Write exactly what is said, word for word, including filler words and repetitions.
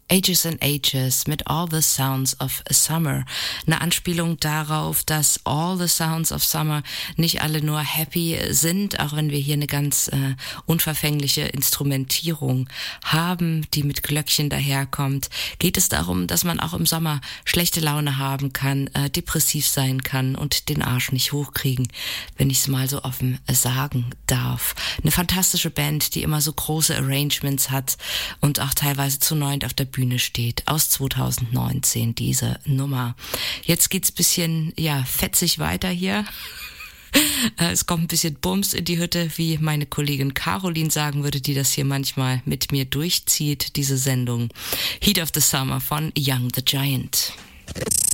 Ages and Ages mit All the Sounds of Summer. Eine Anspielung darauf, dass All the Sounds of Summer nicht alle nur happy sind, auch wenn wir hier eine ganz äh, unverfängliche Instrumentierung haben, die mit Glöckchen daherkommt. Geht es darum, dass man auch im Sommer schlechte Laune haben kann, äh, depressiv sein kann und den Arsch nicht hochkriegen, wenn ich es mal so offen sagen darf. Eine fantastische Band, die immer so große Arrangements hat und auch teilweise zu neunt auf der Bühne steht, aus zwanzig neunzehn diese Nummer. Jetzt geht's bisschen, ja, fetzig weiter hier. Es kommt ein bisschen Bums in die Hütte, wie meine Kollegin Caroline sagen würde, die das hier manchmal mit mir durchzieht, diese Sendung. Heat of the Summer von Young the Giant.